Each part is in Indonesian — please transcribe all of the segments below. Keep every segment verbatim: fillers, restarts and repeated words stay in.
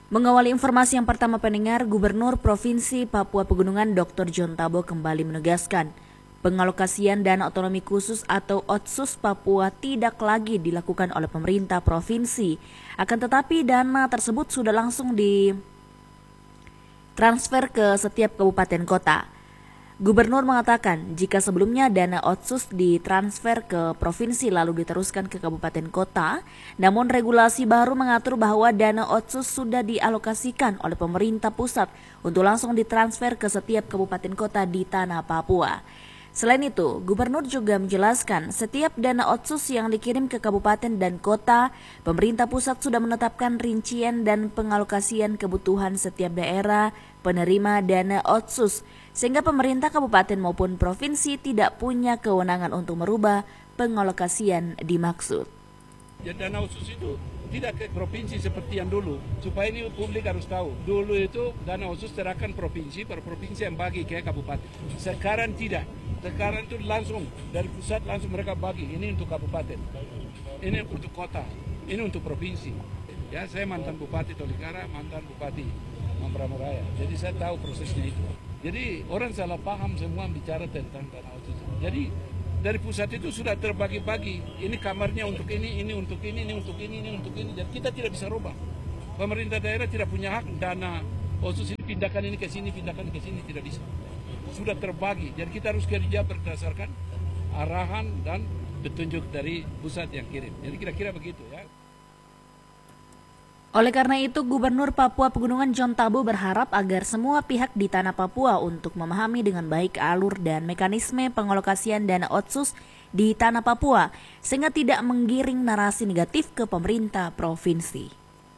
Mengawali informasi yang pertama pendengar, Gubernur Provinsi Papua Pegunungan doktor John Tabo kembali menegaskan pengalokasian dana otonomi khusus atau Otsus Papua tidak lagi dilakukan oleh pemerintah provinsi. Akan tetapi dana tersebut sudah langsung ditransfer ke setiap kabupaten kota. Gubernur mengatakan jika sebelumnya dana Otsus ditransfer ke provinsi lalu diteruskan ke kabupaten kota, namun regulasi baru mengatur bahwa dana Otsus sudah dialokasikan oleh pemerintah pusat untuk langsung ditransfer ke setiap kabupaten kota di tanah Papua. Selain itu, Gubernur juga menjelaskan setiap dana Otsus yang dikirim ke kabupaten dan kota, pemerintah pusat sudah menetapkan rincian dan pengalokasian kebutuhan setiap daerah penerima dana Otsus, sehingga pemerintah kabupaten maupun provinsi tidak punya kewenangan untuk merubah pengalokasian dimaksud. Ya, dana Otsus itu tidak ke provinsi seperti yang dulu, supaya ini publik harus tahu. Dulu itu dana Otsus serahkan provinsi, per provinsi yang bagi ke kabupaten. Sekarang tidak. Sekarang itu langsung dari pusat langsung mereka bagi. Ini untuk kabupaten, ini untuk kota, ini untuk provinsi. Ya, saya mantan Bupati Tolikara, mantan Bupati Mambramo Raya. Jadi saya tahu prosesnya itu. Jadi orang salah paham semua bicara tentang dana Otsus. Jadi dari pusat itu sudah terbagi-bagi. Ini kamarnya untuk ini, ini untuk ini, ini untuk ini, ini untuk ini. Jadi kita tidak bisa rubah. Pemerintah daerah tidak punya hak dana Otsus ini pindahkan ini ke sini, pindahkan ke sini, tidak bisa. Sudah terbagi. Jadi kita harus kerja berdasarkan arahan dan petunjuk dari pusat yang kirim. Jadi kira-kira begitu ya. Oleh karena itu, Gubernur Papua Pegunungan John Tabo berharap agar semua pihak di tanah Papua untuk memahami dengan baik alur dan mekanisme pengalokasian dana Otsus di tanah Papua, sehingga tidak menggiring narasi negatif ke pemerintah provinsi.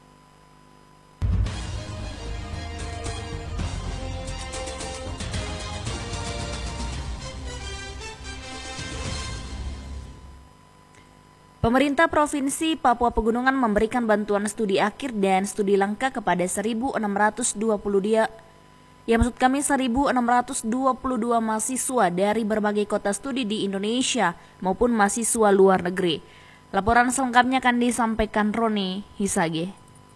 Pemerintah Provinsi Papua Pegunungan memberikan bantuan studi akhir dan studi lengkap kepada seribu enam ratus dua puluh dua ya maksud kami seribu enam ratus dua puluh dua mahasiswa dari berbagai kota studi di Indonesia maupun mahasiswa luar negeri. Laporan selengkapnya akan disampaikan Roni Hisage.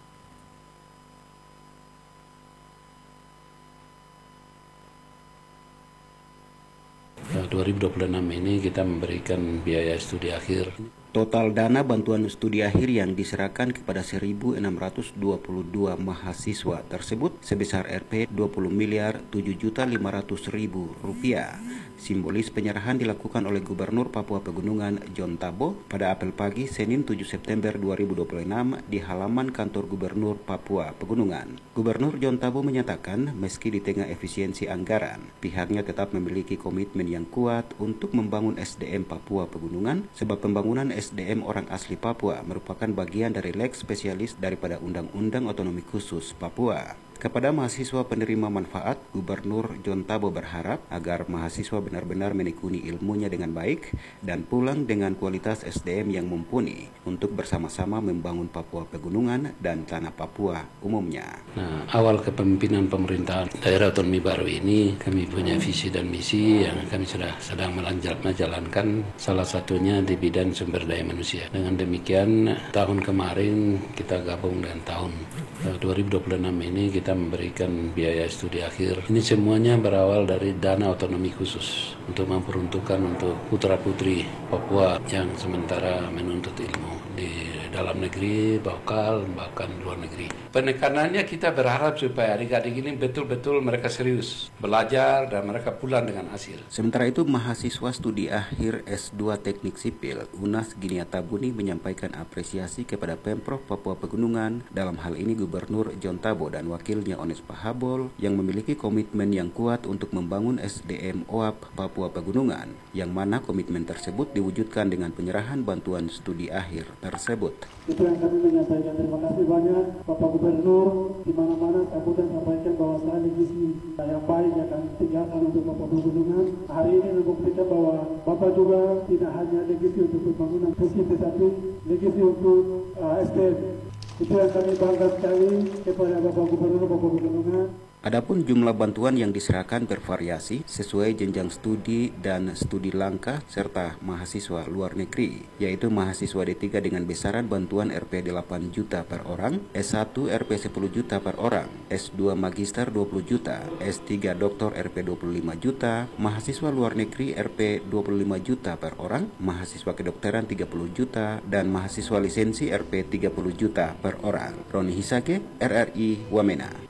dua ribu dua puluh enam ini kita memberikan biaya studi akhir. Total dana bantuan studi akhir yang diserahkan kepada seribu enam ratus dua puluh dua mahasiswa tersebut sebesar R P dua puluh miliar tujuh juta lima ratus ribu rupiah. Simbolis penyerahan dilakukan oleh Gubernur Papua Pegunungan John Tabo pada apel pagi Senin tujuh September dua ribu dua puluh enam di halaman kantor Gubernur Papua Pegunungan. Gubernur John Tabo menyatakan meski di tengah efisiensi anggaran, pihaknya tetap memiliki komitmen yang kuat untuk membangun S D M Papua Pegunungan sebab pembangunan S D M orang asli Papua merupakan bagian dari lex spesialis daripada Undang-Undang Otonomi Khusus Papua. Kepada mahasiswa penerima manfaat, Gubernur John Tabo berharap agar mahasiswa benar-benar menekuni ilmunya dengan baik dan pulang dengan kualitas S D M yang mumpuni untuk bersama-sama membangun Papua Pegunungan dan tanah Papua umumnya. Nah, awal kepemimpinan pemerintahan daerah otonomi baru ini, kami punya visi dan misi yang kami sudah sedang menjalankan, salah satunya di bidang sumber daya manusia. Dengan demikian, tahun kemarin kita gabung dengan tahun dua ribu dua puluh enam ini kita kita memberikan biaya studi akhir. Ini semuanya berawal dari dana otonomi khusus untuk memperuntukkan untuk putra-putri Papua yang sementara menuntut ilmu di dalam negeri, lokal, bahkan luar negeri. Penekanannya kita berharap supaya adik-adik ini betul-betul mereka serius belajar dan mereka pulang dengan hasil. Sementara itu, mahasiswa studi akhir S dua Teknik Sipil Unas Ginia Tabuni menyampaikan apresiasi kepada Pemprov Papua Pegunungan, dalam hal ini Gubernur John Tabo dan wakilnya Ones Pahabol yang memiliki komitmen yang kuat untuk membangun S D M O A P Papua Pegunungan, yang mana komitmen tersebut diwujudkan dengan penyerahan bantuan studi akhir tersebut. Itu yang kami menyampaikan. Terima kasih banyak Bapak Gubernur. Di mana-mana saya pun sampaikan bahwa saya legisi yang baik yang kami tinggalkan untuk Papua Pegunungan. Hari ini membuktikan bahwa Bapak juga tidak hanya legisi untuk pembangunan fisik, tetapi legisi untuk uh, S D M. Itu yang kami bangga sekali kepada Bapak Gubernur Papua Pegunungan. Adapun jumlah bantuan yang diserahkan bervariasi sesuai jenjang studi dan studi langkah serta mahasiswa luar negeri, yaitu mahasiswa D tiga dengan besaran bantuan R P delapan juta per orang, S satu R P sepuluh juta per orang, S dua magister dua puluh juta, S tiga doktor R P dua puluh lima juta, mahasiswa luar negeri R P dua puluh lima juta per orang, mahasiswa kedokteran tiga puluh juta, dan mahasiswa lisensi R P tiga puluh juta per orang. Roni Hisake, R R I Wamena.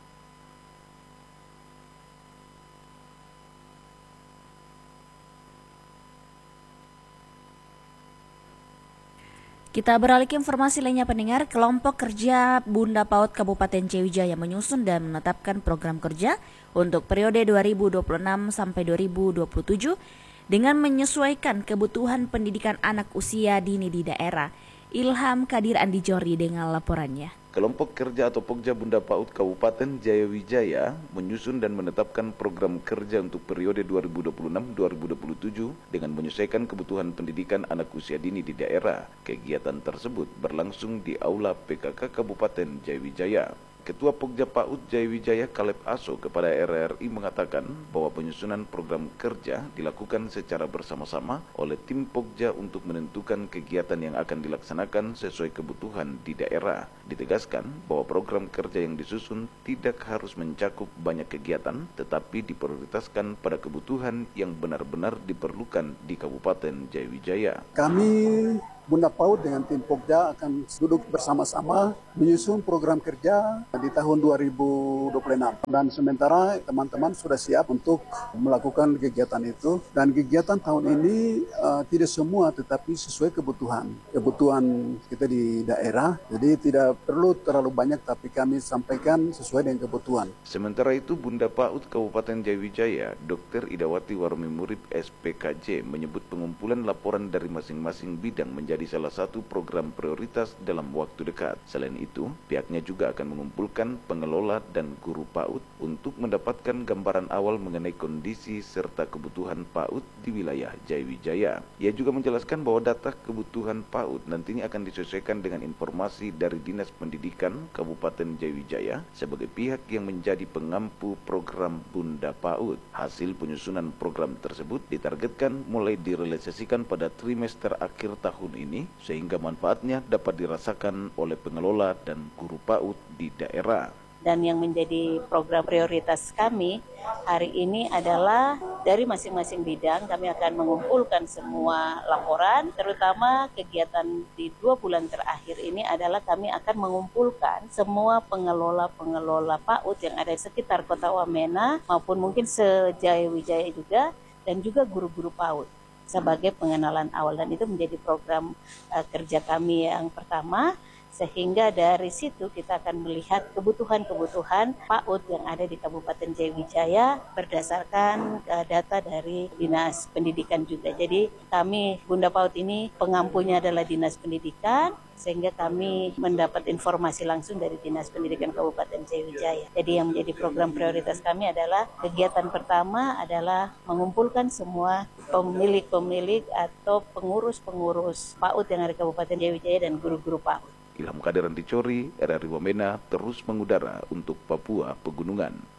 Kita beralih ke informasi lainnya pendengar, kelompok kerja Bunda Paut Kabupaten Jayawijaya menyusun dan menetapkan program kerja untuk periode dua ribu dua puluh enam sampai dua ribu dua puluh tujuh dengan menyesuaikan kebutuhan pendidikan anak usia dini di daerah. Ilham Kadir Andijori dengan laporannya. Kelompok kerja atau Pokja Bunda Paut Kabupaten Jayawijaya menyusun dan menetapkan program kerja untuk periode dua ribu dua puluh enam sampai dua ribu dua puluh tujuh dengan menyesuaikan kebutuhan pendidikan anak usia dini di daerah. Kegiatan tersebut berlangsung di Aula P K K Kabupaten Jayawijaya. Ketua Pokja Paut Jayawijaya Kaleb Aso kepada R R I mengatakan bahwa penyusunan program kerja dilakukan secara bersama-sama oleh tim Pokja untuk menentukan kegiatan yang akan dilaksanakan sesuai kebutuhan di daerah. Ditegaskan bahwa program kerja yang disusun tidak harus mencakup banyak kegiatan, tetapi diprioritaskan pada kebutuhan yang benar-benar diperlukan di Kabupaten Jayawijaya. Kami Bunda Paut dengan tim Pokja akan duduk bersama-sama menyusun program kerja di tahun dua ribu dua puluh enam. Dan sementara teman-teman sudah siap untuk melakukan kegiatan itu. Dan kegiatan tahun ini uh, tidak semua tetapi sesuai kebutuhan. Kebutuhan kita di daerah, jadi tidak perlu terlalu banyak tapi kami sampaikan sesuai dengan kebutuhan. Sementara itu Bunda Paut Kabupaten Jayawijaya, Dokter Idawati Warmimurib S P K J menyebut pengumpulan laporan dari masing-masing bidang menjadi di salah satu program prioritas dalam waktu dekat. Selain itu, pihaknya juga akan mengumpulkan pengelola dan guru PAUD untuk mendapatkan gambaran awal mengenai kondisi serta kebutuhan PAUD di wilayah Jayawijaya. Ia juga menjelaskan bahwa data kebutuhan PAUD nantinya akan disesuaikan dengan informasi dari Dinas Pendidikan Kabupaten Jayawijaya sebagai pihak yang menjadi pengampu program Bunda PAUD. Hasil penyusunan program tersebut ditargetkan mulai direalisasikan pada trimester akhir tahun ini, sehingga manfaatnya dapat dirasakan oleh pengelola dan guru PAUD di daerah. Dan yang menjadi program prioritas kami hari ini adalah dari masing-masing bidang kami akan mengumpulkan semua laporan, terutama kegiatan di dua bulan terakhir ini adalah kami akan mengumpulkan semua pengelola-pengelola PAUD yang ada di sekitar Kota Wamena maupun mungkin se-Jayawijaya juga, dan juga guru-guru PAUD sebagai pengenalan awal, dan itu menjadi program uh, kerja kami yang pertama, sehingga dari situ kita akan melihat kebutuhan-kebutuhan PAUD yang ada di Kabupaten Jayawijaya berdasarkan uh, data dari Dinas Pendidikan juga. Jadi kami Bunda PAUD ini pengampunya adalah Dinas Pendidikan, sehingga kami mendapat informasi langsung dari Dinas Pendidikan Kabupaten Jayawijaya. Jadi yang menjadi program prioritas kami adalah kegiatan pertama adalah mengumpulkan semua pemilik-pemilik atau pengurus-pengurus PAUD yang ada di Kabupaten Jayawijaya dan guru-guru PAUD. Ilham Kadir Andijori, R R I Wamena, terus mengudara untuk Papua Pegunungan.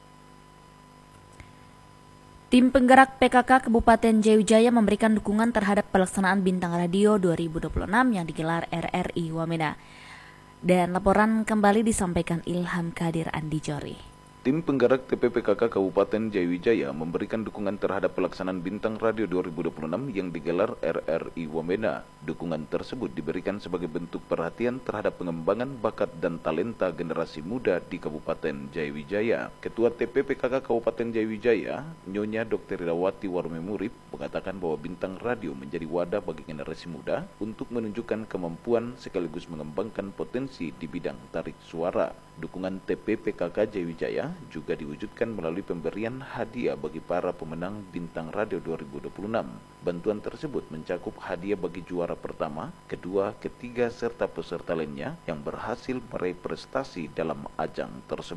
Tim penggerak P K K Kabupaten Jayawijaya memberikan dukungan terhadap pelaksanaan Bintang Radio dua ribu dua puluh enam yang digelar R R I Wamena. Dan laporan kembali disampaikan Ilham Kadir Andijori. Tim penggerak T P P K K Kabupaten Jayawijaya memberikan dukungan terhadap pelaksanaan Bintang Radio dua ribu dua puluh enam yang digelar R R I Wamena. Dukungan tersebut diberikan sebagai bentuk perhatian terhadap pengembangan bakat dan talenta generasi muda di Kabupaten Jayawijaya. Ketua T P P K K Kabupaten Jayawijaya, Nyonya Dokter Idawati Warmimurib, mengatakan bahwa Bintang Radio menjadi wadah bagi generasi muda untuk menunjukkan kemampuan sekaligus mengembangkan potensi di bidang tarik suara. Dukungan T P P K K Jayawijaya juga diwujudkan melalui pemberian hadiah bagi para pemenang Bintang Radio dua ribu dua puluh enam. Bantuan tersebut mencakup hadiah bagi juara pertama, kedua, ketiga, serta peserta lainnya yang berhasil meraih prestasi dalam ajang tersebut.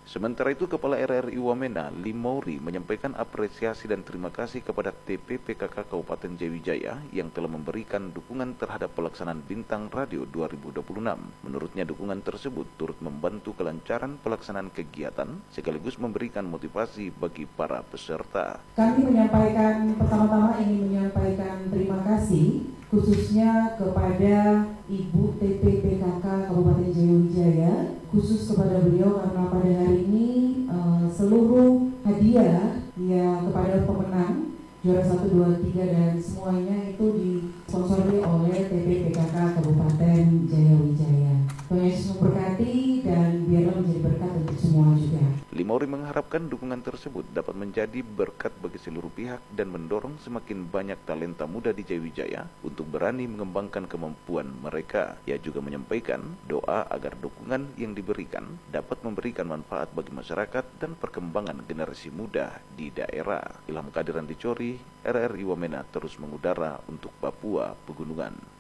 Sementara itu, Kepala R R I Wamena, Limauri, menyampaikan apresiasi dan terima kasih kepada T P P K K Kabupaten Jayawijaya yang telah memberikan dukungan terhadap pelaksanaan Bintang Radio dua ribu dua puluh enam. Menurutnya, dukungan tersebut turut membantu kelancaran pelaksanaan kegiatan sekaligus memberikan motivasi bagi para peserta. Kami menyampaikan, pertama-tama ingin menyampaikan terima kasih khususnya kepada Ibu T P P K K Kabupaten Jayawijaya, khusus kepada beliau karena pada hari ini uh, seluruh hadiah yang kepada pemenang juara satu, dua, tiga dan semuanya itu disponsori oleh T P P K K Kabupaten Jayawijaya. Tuhan Yesus memberkati dan biarlah menjadi berkat untuk semua juga. Limauri mengharapkan dukungan tersebut dapat menjadi berkat bagi seluruh pihak dan mendorong semakin banyak talenta muda di Jayawijaya untuk berani mengembangkan kemampuan mereka. Ia juga menyampaikan doa agar dukungan yang diberikan dapat memberikan manfaat bagi masyarakat dan perkembangan generasi muda di daerah. Ilham Kadiran Dicori, R R I Wamena terus mengudara untuk Papua Pegunungan.